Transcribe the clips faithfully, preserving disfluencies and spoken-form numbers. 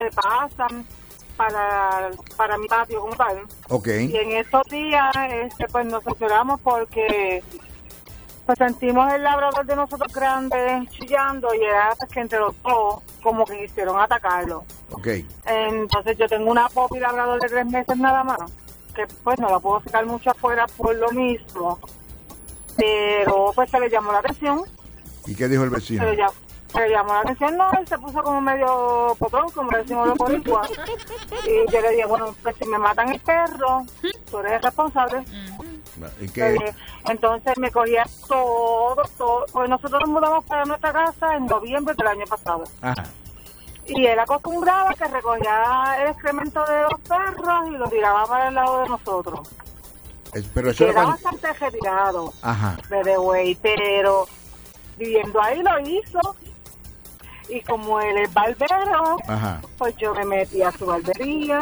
se pasan para para mi patio como tal. Okay. Y en estos días este pues nos asociamos porque pues sentimos el labrador de nosotros grande chillando y era que entre los dos como que quisieron atacarlo. Okay. Entonces yo tengo una puppy labrador de tres meses nada más, que pues no la puedo sacar mucho afuera por lo mismo, pero pues se le llamó la atención. ¿Y qué dijo el vecino? Se le llamó, se le llamó la atención, no, él se puso como medio potón, como decimos los boricuas. Y yo le dije, bueno, pues si me matan el perro, tú eres el responsable. ¿Y qué? Entonces me cogía todo, todo, pues nosotros nos mudamos para nuestra casa en noviembre del año pasado. Ajá. Y él acostumbraba que recogía el excremento de los perros y lo tiraba para el lado de nosotros. Es, pero eso era era cuando... bastante retirado. Ajá. Güey, pero viviendo ahí lo hizo. Y como él es barbero, ajá, pues yo me metí a su barbería.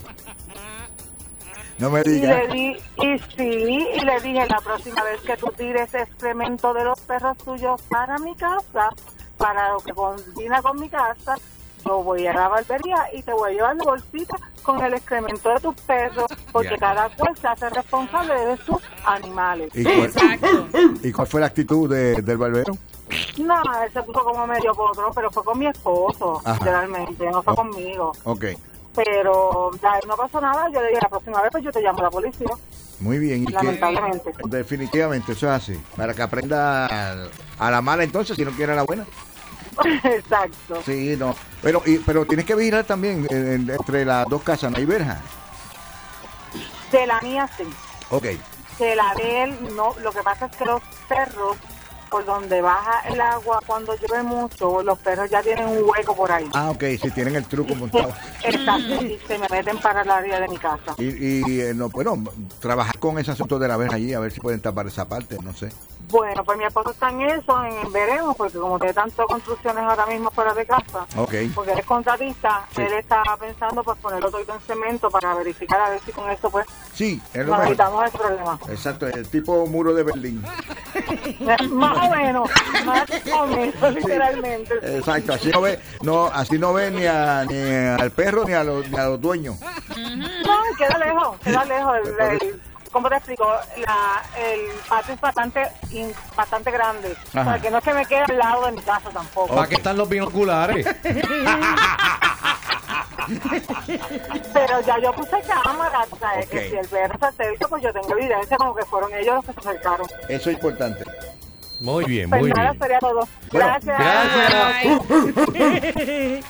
No me Y digas. le di, y sí, y le dije, la próxima vez que tú tires excremento de los perros tuyos para mi casa, para lo que combina con mi casa, yo voy a la barbería y te voy a llevar la bolsita con el excremento de tus perros, porque yeah, cada cual se hace responsable de sus animales. ¿Y cuál, ¿y cuál fue la actitud de, del barbero? No, él se puso como medio potro, pero fue con mi esposo, ajá, literalmente, no fue oh, conmigo. Ok. Pero ya no pasó nada, yo le dije, la próxima vez pues yo te llamo a la policía. Muy bien. ¿Y lamentablemente. Que, definitivamente, eso es así. Para que aprenda a, a la mala entonces, si no quiere a la buena. Exacto. Sí, no. Pero, y, pero tienes que vigilar también eh, entre las dos casas, ¿no hay verja? De la mía sí. Ok. De la de él no. Lo que pasa es que los perros, por donde baja el agua cuando llueve mucho, los perros ya tienen un hueco por ahí. Ah, ok, si tienen el truco montado. Exacto, y se me meten para el área de mi casa. Y, y eh, no, bueno, trabajar con ese asunto de la verja allí, a ver si pueden tapar esa parte, no sé. Bueno, pues mi esposo está en eso, en veremos, porque como tiene tantas construcciones ahora mismo fuera de casa, okay, porque él es contratista, sí, él está pensando pues ponerlo todo en cemento para verificar a ver si con eso pues sí, es lo nos mejor. evitamos el problema. Exacto, el tipo muro de Berlín. Más o menos, más o menos, literalmente. Sí. Exacto, así no ve, no, así no ve ni, a, ni al perro ni a los, ni a los dueños. No, queda lejos, queda lejos. El, el, ¿Cómo te explico? La, el patio es bastante in, bastante grande. O sea, que no es que me quede al lado de mi casa tampoco. ¿Para qué están los binoculares? Pero ya yo puse cámara, ¿sabes? Okay. Que si el perro se acerca, pues yo tengo evidencia como que fueron ellos los que se acercaron. Eso es importante. Muy bien, pues muy nada, bien. sería todo. Bueno, gracias. Gracias.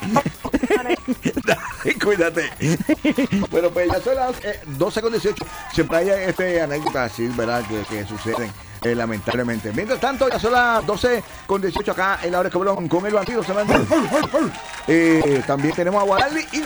Cuídate. Bueno, pues ya son las eh, doce con dieciocho. Siempre hay este, anécdotas así, ¿verdad? Que, que suceden eh, lamentablemente. Mientras tanto, ya son las doce con dieciocho acá en la hora de Cobrón con el bandido. Se manda. eh, también tenemos a Guadalí y